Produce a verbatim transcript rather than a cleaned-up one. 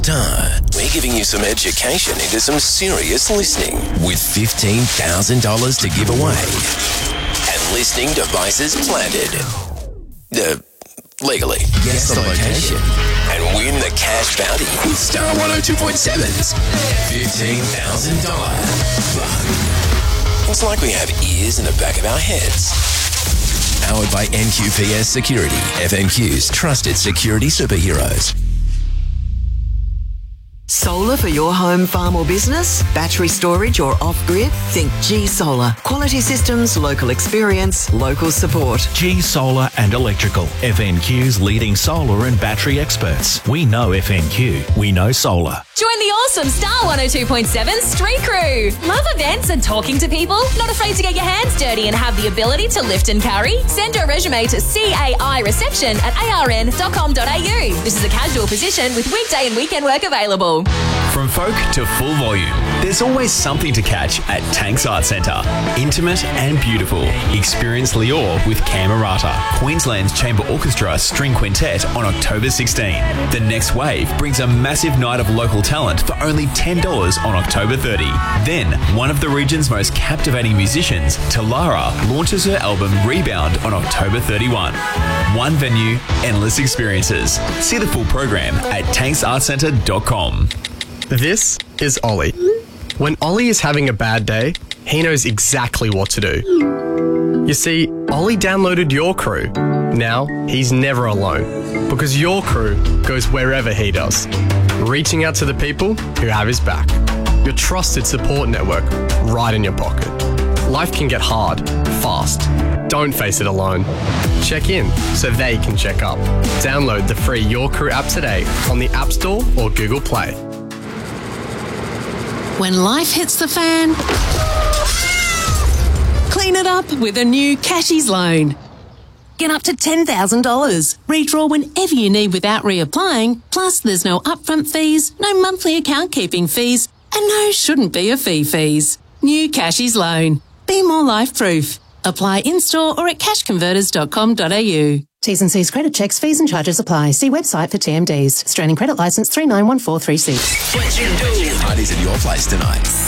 Star. We're giving you some education into some serious listening with fifteen thousand dollars to give away. And listening devices planted. Uh, legally. Guess the location. And win the cash bounty with Star one oh two point seven's fifteen thousand dollars bug. It's like we have ears in the back of our heads. Powered by N Q P S Security, F N Q's trusted security superheroes. Solar for your home, farm or business? Battery storage or off-grid? Think G Solar. Quality systems, local experience, local support. G Solar and Electrical, F N Q's leading solar and battery experts. We know F N Q. We know solar. Join the awesome Star one oh two point seven Street Crew. Love events and talking to people? Not afraid to get your hands dirty and have the ability to lift and carry? Send your resume to cai reception at a r n dot com dot a u. This is a casual position with weekday and weekend work available. From folk to full volume, there's always something to catch at Tanks Art Centre. Intimate and beautiful. Experience Lior with Camerata, Queensland's Chamber Orchestra String Quintet on October sixteenth. The Next Wave brings a massive night of local talent for only ten dollars on October thirtieth. Then, one of the region's most captivating musicians, Talara, launches her album Rebound on October thirty-first. One venue, endless experiences. See the full program at tanks art centre dot com. This is Ollie. When Ollie is having a bad day, he knows exactly what to do. You see, Ollie downloaded Your Crew. Now, he's never alone, because Your Crew goes wherever he does, reaching out to the people who have his back. Your trusted support network right in your pocket. Life can get hard, fast. Don't face it alone. Check in so they can check up. Download the free Your Crew app today on the App Store or Google Play. When life hits the fan, clean it up with a new Cashies loan. Get up to ten thousand dollars. Redraw whenever you need without reapplying. Plus, there's no upfront fees, no monthly account keeping fees, and no shouldn't be a fee fees. New Cashies loan. Be more life-proof. Apply in-store or at cash converters dot com dot a u. T's and C's credit checks, fees and charges apply. See website for T M Ds. Australian Credit Licence three nine one four three six. Parties at your place tonight.